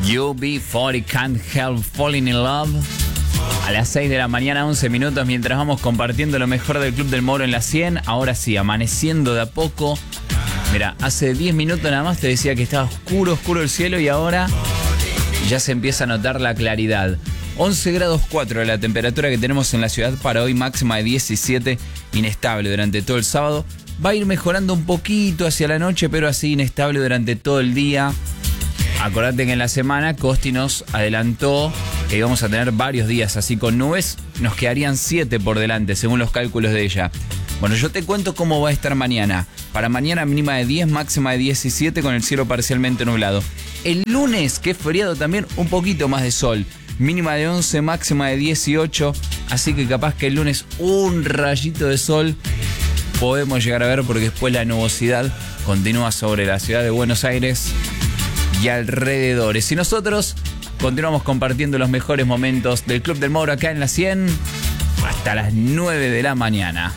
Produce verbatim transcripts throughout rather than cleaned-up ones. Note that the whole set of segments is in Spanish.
U B cuarenta Can't Help Falling in Love. A las seis de la mañana, once minutos, mientras vamos compartiendo lo mejor del Club del Moro en la cien. Ahora sí, amaneciendo de a poco. Mira, hace diez minutos nada más te decía que estaba oscuro, oscuro el cielo y ahora ya se empieza a notar la claridad. once grados cuatro de la temperatura que tenemos en la ciudad para hoy, máxima de diecisiete, inestable durante todo el sábado. Va a ir mejorando un poquito hacia la noche, pero así inestable durante todo el día. Acordate que en la semana Costi nos adelantó que íbamos a tener varios días así con nubes. Nos quedarían siete por delante, según los cálculos de ella. Bueno, yo te cuento cómo va a estar mañana. Para mañana mínima de diez, máxima de diecisiete con el cielo parcialmente nublado. El lunes, que es feriado también, un poquito más de sol. Mínima de once, máxima de dieciocho. Así que capaz que el lunes un rayito de sol podemos llegar a ver, porque después la nubosidad continúa sobre la ciudad de Buenos Aires y alrededores. Y nosotros continuamos compartiendo los mejores momentos del Club del Moro acá en la cien hasta las nueve de la mañana.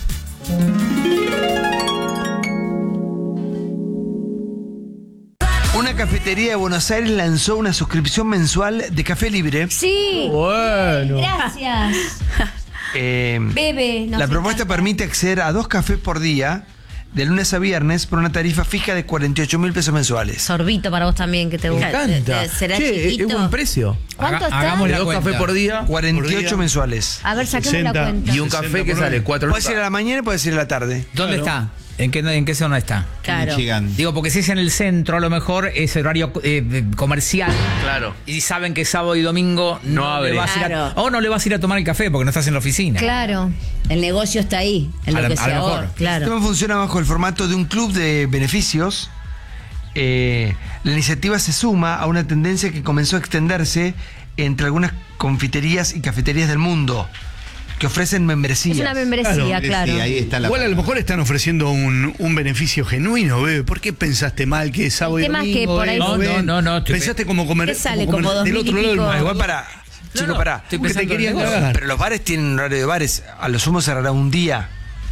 Una cafetería de Buenos Aires lanzó una suscripción mensual de café libre. Sí. Bueno. Gracias. Eh, Bebe. la propuesta encanta. permite acceder a dos cafés por día, de lunes a viernes, por una tarifa fija de cuarenta y ocho mil pesos mensuales. Sorbito para vos también, que te Me gusta. encanta. ¿Será Che, chiquito? es buen precio. ¿Cuánto Haga- está? hagamos la Dos cuenta. cafés por día. cuarenta y por ocho día. mensuales. A ver, saquemos la sesenta. cuenta. Y un café sesenta que por sale hora. cuatro Puedes ir a lucas. la mañana y puedes ir a la tarde. ¿Dónde Claro. está? ¿En qué, ¿En qué zona está? Claro. Michigan. Digo, porque si es en el centro, a lo mejor es horario eh, comercial. Claro. Y saben que sábado y domingo no, No abre. le vas a ir a- Claro. o no le vas a ir a tomar el café porque no estás en la oficina. Claro. El negocio está ahí, en A lo lo- que a se lo mejor. ahorra. El Claro. sistema funciona bajo el formato de un club de beneficios. Eh, la iniciativa se suma a una tendencia que comenzó a extenderse entre algunas confiterías y cafeterías del mundo que ofrecen membresías. Es una membresía, Sí, claro. sí, ahí está la Igual a lo mejor están ofreciendo un, un beneficio genuino, bebé. ¿Por qué pensaste mal que es sábado y El tema es que domingo? por ahí- eh, No, ven? no, no, no, estoy- Pensaste como comer, ¿Qué sale? como Como comer dos del mil otro y lado del pico. mar. Igual para, chico, no, pará. estoy ¿Qué te pensando en querían el negocio. cagar? Pero los bares tienen horario de bares. A lo sumo cerrará un día.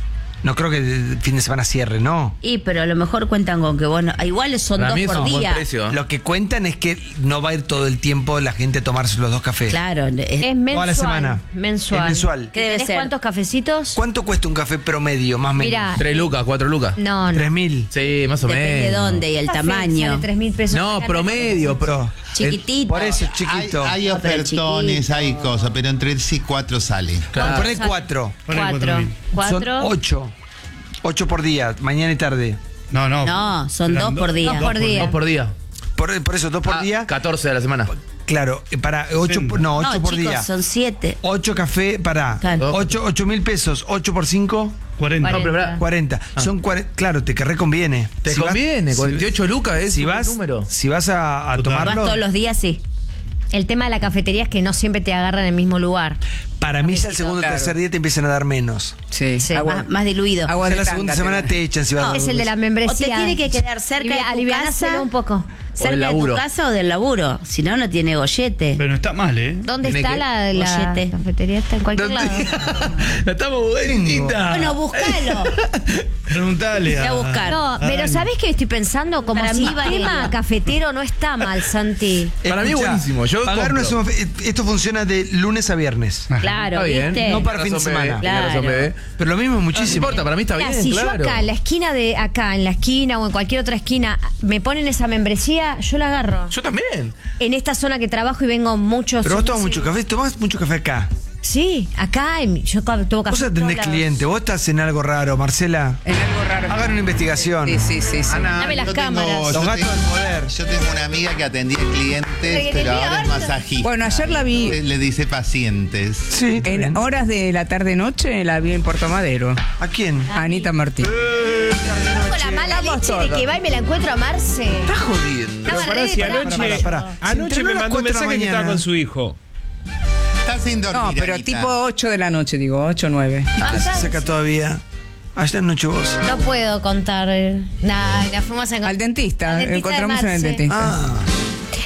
No creo que el fin de semana cierre, ¿no? Y pero a lo mejor cuentan con que, bueno, igual son Para dos mí es por un buen día. precio. Lo que cuentan es que no va a ir todo el tiempo la gente a tomarse los dos cafés. Claro. Es, Es mensual. Toda la semana. Mensual. Es mensual. ¿Qué debe ¿Tenés ser? cuántos cafecitos? ¿Cuánto cuesta un café promedio, más o menos? Mirá. Tres lucas, cuatro lucas. No, no. Tres mil. Sí, más o Depende de menos. dónde y el Café tamaño. Sale tres mil pesos. No, promedio. Pro, Chiquitito. Por eso, Hay, chiquito. hay No, pero ofertones, chiquito. hay cosas, pero entre sí cuatro sale. Claro. Poné cuatro. Poné Cuatro. cuatro mil. Cuatro. Son ocho. Ocho por día, mañana y tarde. No, no. No, son Eran dos por día. Dos por día. Dos por día. Por, por eso, dos por Ah, día. catorce de la semana. Claro, eh, para ocho, Sesenta. no, ocho No, por chicos, día. son siete. Ocho café, para. Claro. Ocho, ocho mil pesos. Ocho por cinco, cuarenta. No, pero pará. cuarenta. Son cuarenta. Claro, te que reconviene. Te Si vas- conviene, si- cuarenta y ocho lucas es Si un vas, número. si vas a, a Total. Vas tomarlo, todos los días, sí. El tema de la cafetería es que no siempre te agarran en el mismo lugar. para mí ya el segundo o Claro. tercer día te empiezan a dar menos. Sí, Sí, agua, Más, más diluido. agua O sea, de la segunda tanga, semana te- te echan si vas No, a es el de la membresía. O te tiene que quedar cerca de tu Alivianáselo casa. un poco. Cerca de tu laburo. casa o del laburo. Si no, no tiene gollete. Pero no está mal, ¿eh? ¿Dónde ¿Tiene está qué? la, la Bollete. cafetería? Está en cualquier lado. La estamos buenita. Bueno, buscalo. Preguntale Voy a... a buscar. No, a pero Dani. ¿sabés qué estoy pensando? Como Para mí sistema Valeria. cafetero no está mal, Santi. Para mí es Escuchá, buenísimo, yo pagar compro. una suma- esto funciona de lunes a viernes. Claro, Está bien. ¿viste? No para Tiene fin de razón, bebé, semana. tiene razón, Claro. bebé. Pero lo mismo es No muchísimo. importa, para mí está Mira, bien, si claro. yo acá, en la esquina de acá, en la esquina o en cualquier otra esquina, me ponen esa membresía, yo la agarro. Yo también. En esta zona que trabajo y vengo muchos. Pero vos tomas mucho café, tomás mucho café acá. Sí, acá en- yo co- tomo café. Vos en atendés todos lados. cliente, vos estás en algo raro, Marcela. En algo raro. Hagan una investigación. Sí, sí, sí. sí. Ana, Dame las yo tengo- cámaras. yo Los gatos tengo- del poder. Yo tengo una amiga que atendía clientes, que pero tenía ahora es harta. masajista. Bueno, ayer la vi- Le, le dice pacientes. Sí, está En bien. horas de la tarde-noche la vi en Puerto Madero. ¿A quién? Anita Martín. Con la mala leche de que va y me la encuentro a Marce. Estás jodiendo. Estaba Pará, re si detrás. anoche, Pará, pará, pará. anoche Se entrenó me a las mandó un cuatro de la mensaje que estaba mañana. con su hijo. Está sin dormir. No, pero Anita. tipo ocho de la noche, digo, ocho o nueve. ¿Qué haces acá todavía? Ayer anoche vos. No puedo contar. eh, Nada, la fuimos a Al dentista, Al dentista encontramos de en el Marce. dentista. Ah,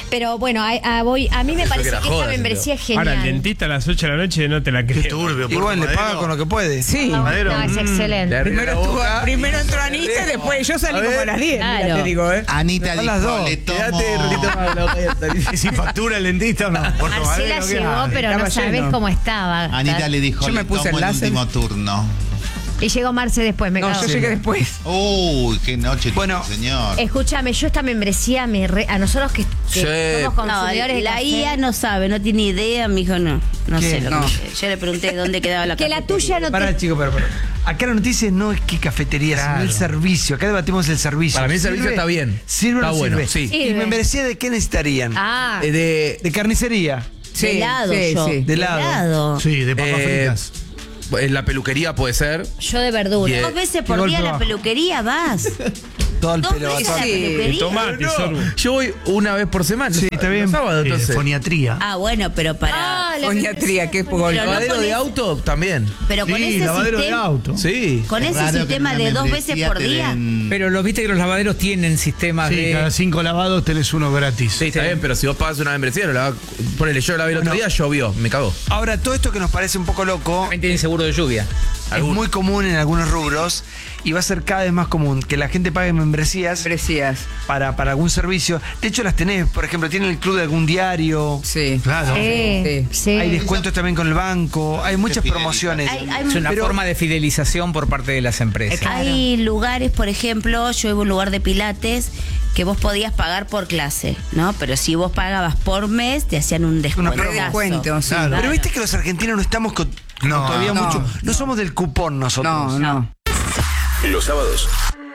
Pero bueno, a, a- voy, a mí me Eso parece que era que joda, esta membresía es genial. Ahora, el dentista a las ocho de la noche no te la Qué creo. turbio. por Igual le Madero. paga con lo que puede. Sí. Madero. No, es Mm. excelente. Le arregla Primero, la estuvo- boca. primero entró Anita, después yo salí A ver. como a las diez. Mira, Claro. te digo, ¿eh? Anita Son las dijo, dos. le tomo... Quédate, Rolito, más la boca y hasta ahí. ¿Y si factura el dentista o no? Puerto Marcela Madero, ¿qué llegó, hay? pero no Estaba sabés lleno. cómo estaba. Anita le dijo, Yo me le puse tomo el el láser. último turno. Y llegó Marce después, me No, cago. yo llegué después. Uy, qué noche, Bueno, tuvo, señor. Escúchame, yo esta membresía me re- a nosotros que, que Sí. somos No, consumidores de la café, I A no sabe, no tiene idea, me dijo no. No ¿Qué? sé lo No. que Yo le pregunté dónde quedaba la que la cafetería. tuya no Pará, te... chico, pero, pero. Acá la noticia no es que cafetería, sino Claro. el servicio. Acá debatimos el servicio. Para mí el servicio ¿Sirve? está bien. ¿Sirve o Está no bueno, sirve? sí. ¿Y Sirve. membresía de qué necesitarían? Ah, Eh, de, De carnicería. De helado sí, yo. sí. De helado. helado. Sí, de papas eh, fritas. en la peluquería puede ser. yo de verdura. Bien. Dos veces Qué por golpe día a la bajo. peluquería vas. Todo el Dos pelo. veces a la Sí, peluquería. Tomate, No, sorbo. yo voy una vez por semana. Sí, está bien. Los sábados, Eh, entonces. foniatría. Ah, bueno, pero para. Ah, la Foniatría, que es poco. Pero no Lavadero de pones- auto también. Pero con Sí, ese lavadero de sistema. auto. Sí. Con Es ese raro que sistema en una de dos membresía veces por te día. den- Pero lo viste que los lavaderos tienen sistemas Sí, de. cada cinco lavados tenés uno gratis. Sí, está bien, pero si vos pagas una membresía, no la va- ponele, yo la vi el otro día, llovió, me cagó. Ahora, todo esto que nos parece un poco loco También tienen seguro de lluvia. es Algún- muy común en algunos rubros y va a ser cada vez más común que la gente pague membresías Membresías. para, para algún servicio. De hecho, las tenés, por ejemplo, tienen el club de algún diario. Sí. Claro. Sí, Sí. sí. Hay descuentos también con el banco. Hay muchas fidelización. promociones. Hay, hay- Es una Pero- forma de fidelización por parte de las empresas. hay lugares, por ejemplo, yo iba a un lugar de pilates que vos podías pagar por clase, ¿no? Pero si vos pagabas por mes, te hacían un descuento. promo. Descuento, sí. Claro. Pero viste que los argentinos no estamos con, con No, todavía no, mucho. No, no. somos del cupón nosotros. No, no. Los sábados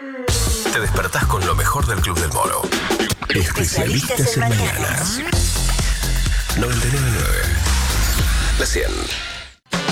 te despertás con lo mejor del Club del Moro. Especialistas en mañanas. noventa y nueve punto nueve. La cien.